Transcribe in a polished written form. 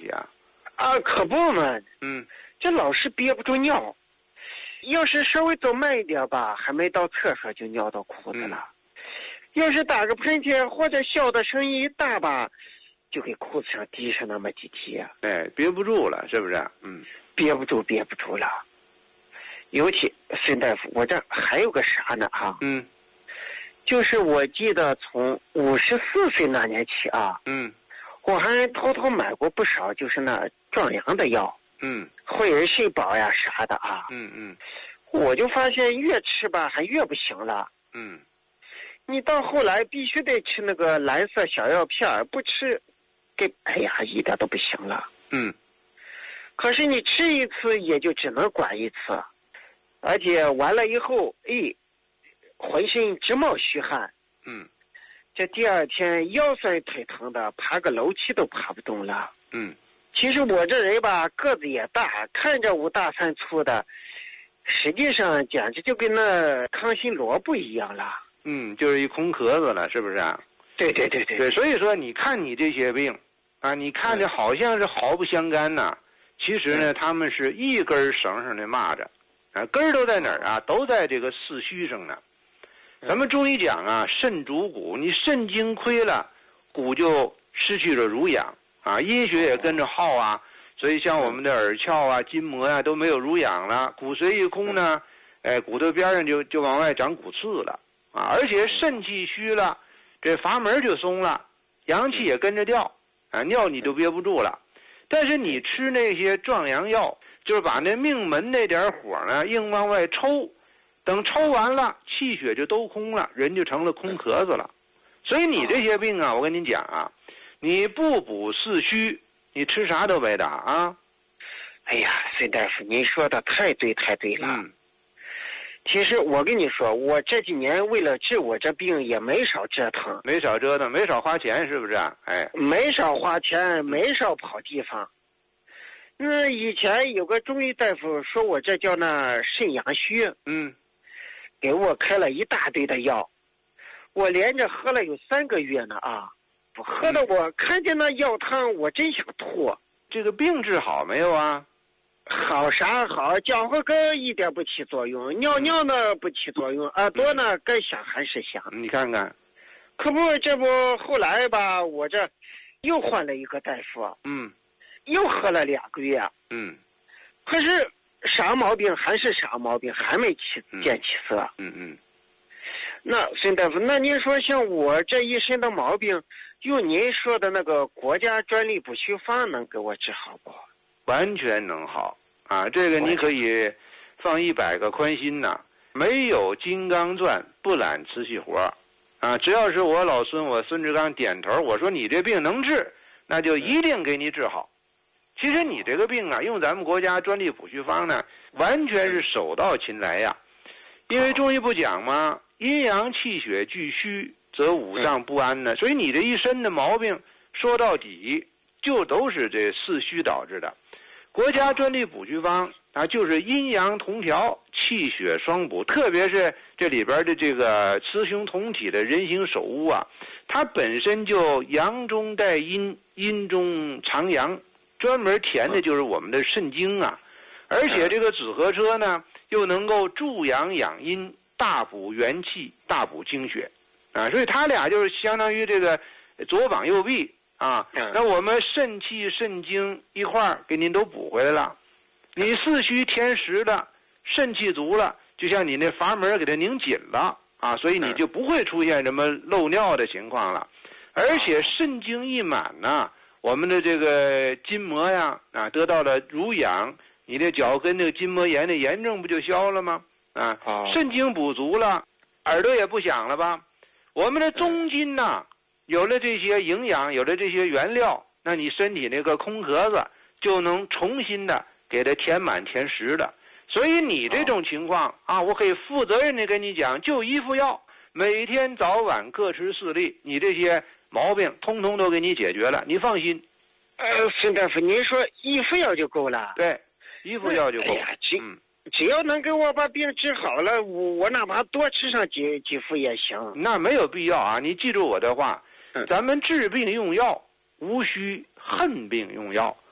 题啊？ 啊，可不嘛。这老是憋不住尿，要是稍微走慢一点吧，还没到厕所就尿到裤子了。要是打个喷嚏或者笑的声音一大吧，就给裤子上滴上那么几滴。 哎，憋不住了，是不是？ 憋不住了。尤其孙大夫，我这还有个啥呢啊？就是我记得从54岁那年起啊，我还偷偷买过不少，就是那壮阳的药，惠而肾宝呀啥的啊，我就发现越吃吧还越不行了，你到后来必须得吃那个蓝色小药片，不吃，哎呀一点都不行了，可是你吃一次也就只能管一次，而且完了以后，浑身直冒虚汗，这第二天腰酸腿疼的，爬个楼梯都爬不动了，其实我这人吧个子也大，看着5大3粗的，实际上简直就跟那康熙萝卜一样了。 就是一空壳子了，是不是啊？ 对， 所以说你看你这些病啊，你看着好像是毫不相干呐，其实呢，他们是一根绳上的蚂蚱，根儿都在哪儿啊？都在这个四虚上呢。咱们中医讲啊，肾主骨，你肾精亏了，骨就失去了濡养啊，阴血也跟着耗啊，所以像我们的耳窍啊、筋膜啊都没有濡养了，骨髓一空呢，骨头边上就往外长骨刺了啊，而且肾气虚了，这阀门就松了，阳气也跟着掉啊，尿你都憋不住了。但是你吃那些壮阳药，就是把那命门那点火呢硬往外抽，等抽完了，气血就都空了，人就成了空壳子了。所以你这些病啊，我跟你讲啊，你不补四虚，你吃啥都白搭啊。 哎呀，孙大夫，您说的太对了。其实我跟你说，我这几年为了治我这病也没少折腾， 没少花钱，是不是？ 没少花钱，没少跑地方。以前有个中医大夫说我这叫那肾阳虚，给我开了一大堆的药，我连着喝了有3个月呢啊，喝的我看见那药汤我真想吐。 这个病治好没有啊？ 好啥好，搅和根一点不起作用，尿尿呢不起作用，耳朵呢该响还是响。 你看看， 可不，这不后来吧，我这又换了一个大夫，又喝了2个月，可是啥毛病还是啥毛病，还没见起色。那孙大夫，那您说像我这一身的毛病，用您说的那个国家专利补虚方能给我治好不？ 完全能好啊！这个你可以放100个宽心呐，没有金刚钻不揽瓷器活啊！只要是我老孙我孙志刚点头，我说你这病能治，那就一定给你治好。其实你这个病啊，用咱们国家专利补虚方呢，完全是手到擒来呀。因为中医不讲吗？阴阳气血俱虚，则五脏不安呢。所以你这一身的毛病，说到底就都是这四虚导致的。国家专利补虚方啊，就是阴阳同调，气血双补，特别是这里边的这个雌雄同体的人形首乌啊，它本身就阳中带阴，阴中藏阳，专门填的就是我们的肾精啊。而且这个紫河车呢，又能够助阳养阴，大补元气，大补精血啊，所以它俩就是相当于这个左膀右臂啊，那我们肾气肾精一块儿给您都补回来了。你四虚填实的，肾气足了，就像你那阀门给它拧紧了啊，所以你就不会出现什么漏尿的情况了。而且肾精一满呢，我们的这个筋膜呀啊得到了濡养，你这脚跟这个筋膜炎的炎症不就消了吗？啊，肾精补足了，耳朵也不响了吧？我们的中筋呐，有了这些营养，有了这些原料，那你身体那个空壳子就能重新的给它填满填实的。所以你这种情况啊，我可以负责任的跟你讲，就一副药，每天早晚各吃4粒，你这些毛病通通都给你解决了，你放心。 孙大夫，您说一副药就够了？ 对，一副药就够。 只要能给我把病治好了，我哪怕多吃上几副也行。 那没有必要啊！你记住我的话，咱们治病用药，无需恨病用药